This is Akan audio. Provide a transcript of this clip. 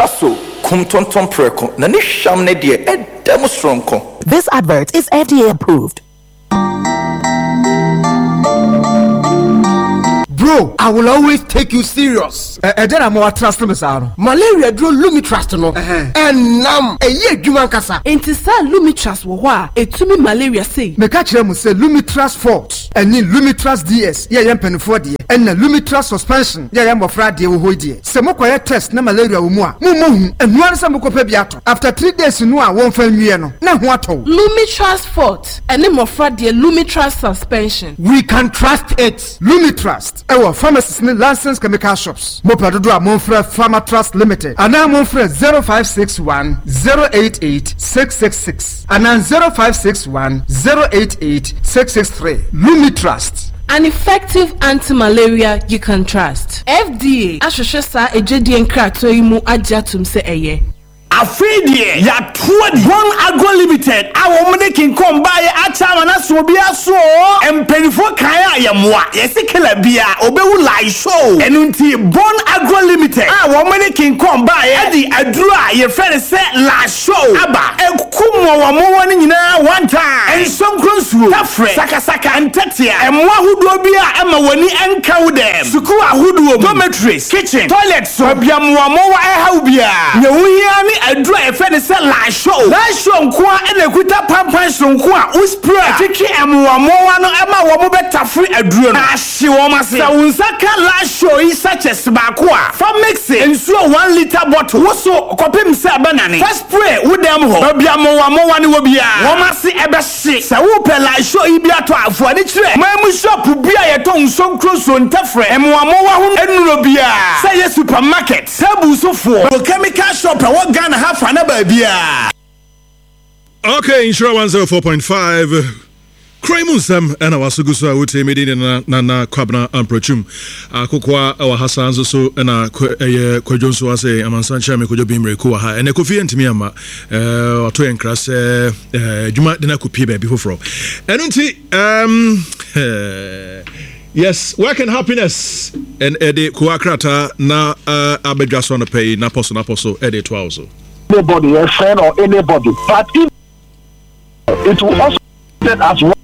Shaso, Kumtonton Preko, Nanisham Nedia, and Demostronko. This advert is FDA approved. Bro, I will always take you serious. Then I'm more trust malaria drew Lumitrust no. And nam a year Juman Kasa. Intisa Lumitras wa etumi malaria say. Me catch them say Lumitras Fort and then Lumitras DS. Yeah, yam penifodi and the Lumitras suspension. Yeah, yam of Friday wo die. Se mo kwaya test na malaria wo mu a. Mo and one some ko pe biato. After 3 days no a won fan wie no. Na ho ato. Lumitras Fort and then Friday Lumitras suspension. We can trust it. Lumitrust. Our pharmacists need licensed chemical shops. Mopa dodo a Monfre Pharma Trust Limited. And now Monfre 0561 088 666. And now 0561 088 663. Lumitrust. An effective anti-malaria you can trust. FDA. Ashosha ejedi enkrato imu ajatum se eye. Afidie ya tuadi One Agro Limited awo mede kin kom baye achama na so bia so empenifo kan ayemwa yesikela bia obewu live show enunti One Agro Limited awo mede kin kom baye adi adura ye fere se la show aba ekumo wa mo woni nyina one time ensonkronsuo tafre sakasaka antetia emwa hudo bia ema woni enkaw dem suku ahudo dormitories kitchen toilet so bia mo wa ehaw bia nyewuhia ni adura efene se la show nko ene kuta pampan sonko a uspray tiki emwa no ema wo mo betafre aduro no ahye wo mase sa unsaka la show yi sachets ba ko a fa mix ensuo 1 liter bottle wo so kopim se banane first spray wo dem ho bia mo wa ne wo bia wo mase ebe hye sa wo pe la show yi bia to afo ani kire mamu shop bia ye to nsonkro so ntafre emwa mo wa ho enuro bia say ye supermarket sabu sofo chemical shop wo Ghana half an abia. Okay, Insura 104.5. Kraimusam and our Sugusa would say Medina Nana Kwabna and Prochum. Akukwa our Hassan so and a Kwajonso was a Amansancha Meko Bimre Kuaha and a Kofi and Timiama or Toy and Crass Juma Dina Kupi before from. And yes, work and happiness and Eddie Kuakrata na Abedras on the pay Naposo Eddie Twelve. Anybody, a friend or anybody, but if it will also set as